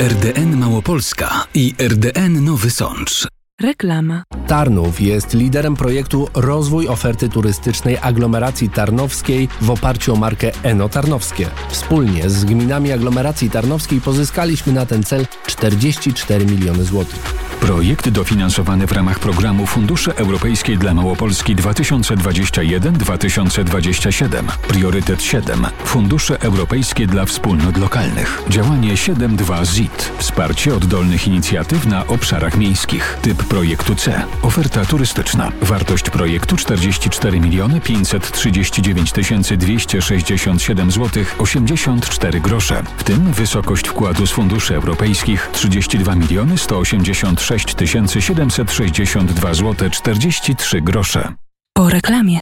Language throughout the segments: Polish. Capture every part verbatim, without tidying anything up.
R D N Małopolska i R D N Nowy Sącz. Reklama. Tarnów jest liderem projektu Rozwój oferty turystycznej aglomeracji tarnowskiej w oparciu o markę Eno Tarnowskie. Wspólnie z gminami aglomeracji tarnowskiej pozyskaliśmy na ten cel czterdzieści cztery miliony złotych. Projekt dofinansowany w ramach programu Fundusze Europejskie dla Małopolski dwa tysiące dwadzieścia jeden do dwa tysiące dwadzieścia siedem. Priorytet siedem. Fundusze Europejskie dla Wspólnot Lokalnych. Działanie siedem dwa Z I T. Wsparcie oddolnych inicjatyw na obszarach miejskich. Typ projektu C. Oferta turystyczna. Wartość projektu czterdzieści cztery miliony pięćset trzydzieści dziewięć tysięcy dwieście sześćdziesiąt siedem złotych osiemdziesiąt cztery grosze. W tym wysokość wkładu z funduszy europejskich trzydzieści dwa miliony sto osiemdziesiąt sześć tysięcy siedemset sześćdziesiąt dwa złote czterdzieści trzy grosze. Po reklamie.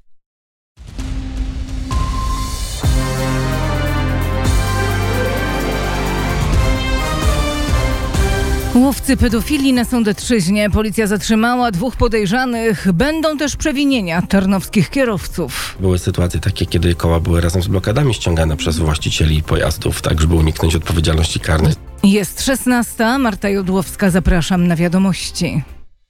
Łowcy pedofilii na Sądecczyźnie. Policja zatrzymała dwóch podejrzanych. Będą też przewinienia tarnowskich kierowców. Były sytuacje takie, kiedy koła były razem z blokadami ściągane przez właścicieli pojazdów, tak żeby uniknąć odpowiedzialności karnej. Jest szesnasta. Marta Jodłowska, zapraszam na wiadomości.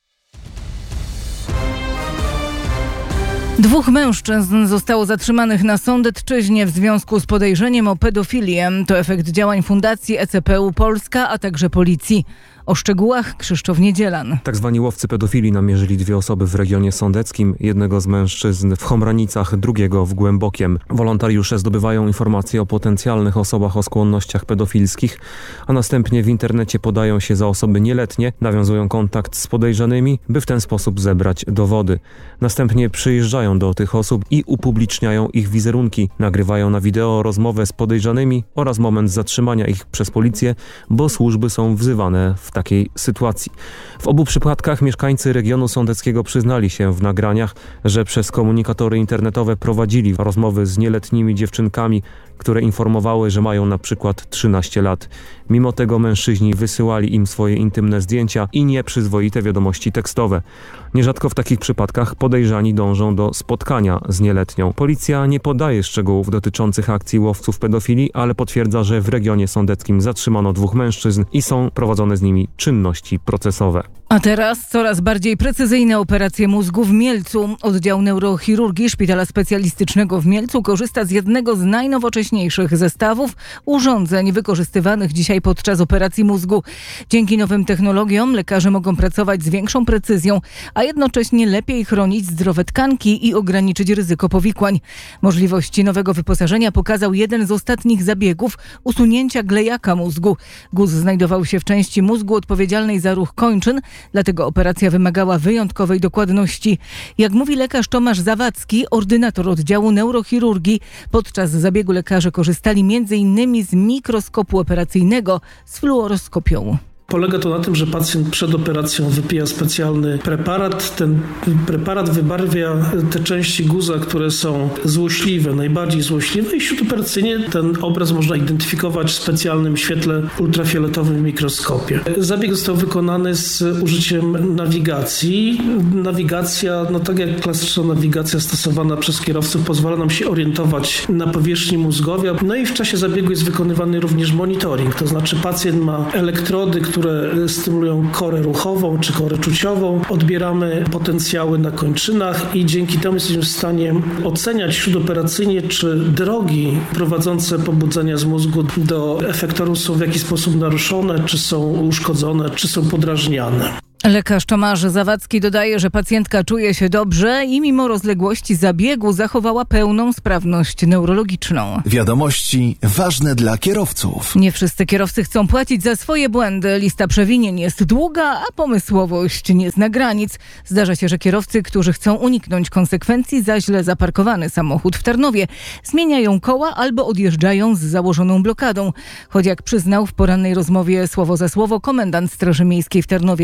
Dwóch mężczyzn zostało zatrzymanych na Sądecczyźnie w związku z podejrzeniem o pedofilię. To efekt działań Fundacji E C P U Polska, a także policji. O szczegółach Krzysztof Niedzielan. Tak zwani łowcy pedofilii namierzyli dwie osoby w regionie sądeckim. Jednego z mężczyzn w Chomranicach, drugiego w Głębokiem. Wolontariusze zdobywają informacje o potencjalnych osobach o skłonnościach pedofilskich, a następnie w internecie podają się za osoby nieletnie, nawiązują kontakt z podejrzanymi, by w ten sposób zebrać dowody. Następnie przyjeżdżają do tych osób i upubliczniają ich wizerunki. Nagrywają na wideo rozmowę z podejrzanymi oraz moment zatrzymania ich przez policję, bo służby są wzywane w takiej sytuacji. W obu przypadkach mieszkańcy regionu sądeckiego przyznali się w nagraniach, że przez komunikatory internetowe prowadzili rozmowy z nieletnimi dziewczynkami, które informowały, że mają na przykład trzynaście lat. Mimo tego mężczyźni wysyłali im swoje intymne zdjęcia i nieprzyzwoite wiadomości tekstowe. Nierzadko w takich przypadkach podejrzani dążą do spotkania z nieletnią. Policja nie podaje szczegółów dotyczących akcji łowców pedofilii, ale potwierdza, że w regionie sądeckim zatrzymano dwóch mężczyzn i są prowadzone z nimi czynności procesowe. A teraz coraz bardziej precyzyjne operacje mózgu w Mielcu. Oddział neurochirurgii Szpitala Specjalistycznego w Mielcu korzysta z jednego z najnowocześniejszych zestawów urządzeń wykorzystywanych dzisiaj podczas operacji mózgu. Dzięki nowym technologiom lekarze mogą pracować z większą precyzją, a jednocześnie lepiej chronić zdrowe tkanki i ograniczyć ryzyko powikłań. Możliwości nowego wyposażenia pokazał jeden z ostatnich zabiegów usunięcia glejaka mózgu. Guz znajdował się w części mózgu odpowiedzialnej za ruch kończyn, dlatego operacja wymagała wyjątkowej dokładności. Jak mówi lekarz Tomasz Zawadzki, ordynator oddziału neurochirurgii, podczas zabiegu lekarze korzystali między innymi z mikroskopu operacyjnego z fluoroskopią. Polega to na tym, że pacjent przed operacją wypija specjalny preparat. Ten preparat wybarwia te części guza, które są złośliwe, najbardziej złośliwe i śródoperacyjnie ten obraz można identyfikować w specjalnym świetle ultrafioletowym w mikroskopie. Zabieg został wykonany z użyciem nawigacji. Nawigacja, no tak jak klasyczna nawigacja stosowana przez kierowców, pozwala nam się orientować na powierzchni mózgowia. No i w czasie zabiegu jest wykonywany również monitoring, to znaczy pacjent ma elektrody, które które stymulują korę ruchową czy korę czuciową. Odbieramy potencjały na kończynach i dzięki temu jesteśmy w stanie oceniać śródoperacyjnie, czy drogi prowadzące pobudzenia z mózgu do efektorów są w jakiś sposób naruszone, czy są uszkodzone, czy są podrażniane. Lekarz Tomasz Zawadzki dodaje, że pacjentka czuje się dobrze i mimo rozległości zabiegu zachowała pełną sprawność neurologiczną. Wiadomości ważne dla kierowców. Nie wszyscy kierowcy chcą płacić za swoje błędy. Lista przewinień jest długa, a pomysłowość nie zna granic. Zdarza się, że kierowcy, którzy chcą uniknąć konsekwencji za źle zaparkowany samochód w Tarnowie, zmieniają koła albo odjeżdżają z założoną blokadą. Choć jak przyznał w porannej rozmowie słowo za słowo komendant Straży Miejskiej w Tarnowie Krzysztof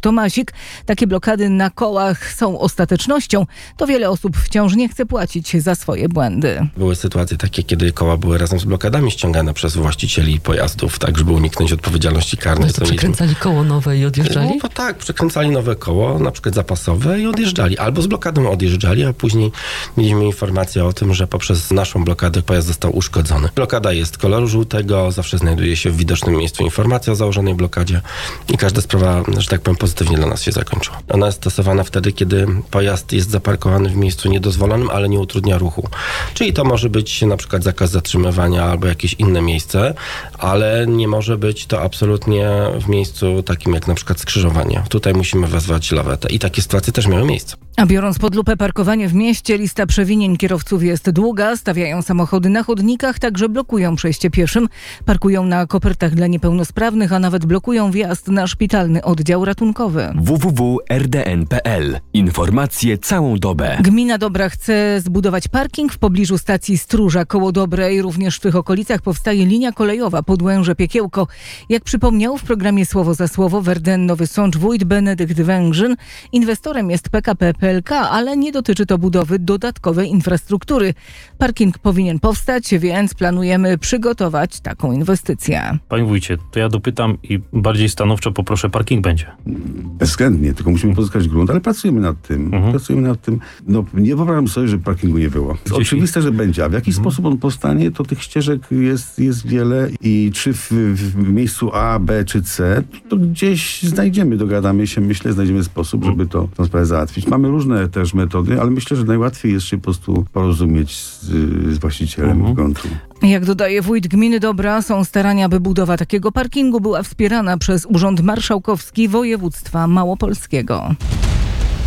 Tomasik takie blokady na kołach są ostatecznością, to wiele osób wciąż nie chce płacić za swoje błędy. Były sytuacje takie, kiedy koła były razem z blokadami ściągane przez właścicieli pojazdów, tak żeby uniknąć odpowiedzialności karnej. No to przekręcali koło nowe i odjeżdżali? No to tak, przekręcali nowe koło, na przykład zapasowe i odjeżdżali. Albo z blokadą odjeżdżali, a później mieliśmy informację o tym, że poprzez naszą blokadę pojazd został uszkodzony. Blokada jest koloru żółtego, zawsze znajduje się w widocznym miejscu informacja o założonej blokadzie i każda sprawa, że tak powiem, pozytywnie dla nas się zakończyła. Ona jest stosowana wtedy, kiedy pojazd jest zaparkowany w miejscu niedozwolonym, ale nie utrudnia ruchu. Czyli to może być na przykład zakaz zatrzymywania albo jakieś inne miejsce, ale nie może być to absolutnie w miejscu takim jak na przykład skrzyżowanie. Tutaj musimy wezwać lawetę i takie sytuacje też miały miejsce. A biorąc pod lupę parkowanie w mieście, lista przewinień kierowców jest długa, stawiają samochody na chodnikach, także blokują przejście pieszym, parkują na kopertach dla niepełnosprawnych, a nawet blokują wjazd na szpitalny oddział ratunkowy. w w w kropka r d n kropka p l. Informacje całą dobę. Gmina Dobra chce zbudować parking w pobliżu stacji Stróża koło Dobrej. Również w tych okolicach powstaje linia kolejowa Podłęże-Piekiełko. Jak przypomniał w programie Słowo za Słowo Verden Nowy Sącz wójt Benedykt Węgrzyn, inwestorem jest P K P P L K, ale nie dotyczy to budowy dodatkowej infrastruktury. Parking powinien powstać, więc planujemy przygotować taką inwestycję. Panie wójcie, to ja dopytam i bardziej stanowczo poproszę, parking będzie. Bezwzględnie, tylko musimy pozyskać grunt, ale pracujemy nad tym. Mhm. Pracujemy nad tym. No, nie wyobrażam sobie, że parkingu nie było. Jest oczywiste, że będzie, a w jaki mhm. sposób on powstanie, to tych ścieżek jest, jest wiele i czy w, w miejscu A, B czy C, to gdzieś znajdziemy, dogadamy się, myślę, znajdziemy sposób, mhm. żeby to, tę sprawę załatwić. Mamy różne też metody, ale myślę, że najłatwiej jest się po prostu porozumieć z, z właścicielem mhm. gruntu. Jak dodaje wójt gminy Dobra, są starania, by budowa takiego parkingu była wspierana przez Urząd Marszałkowski Województwa Małopolskiego.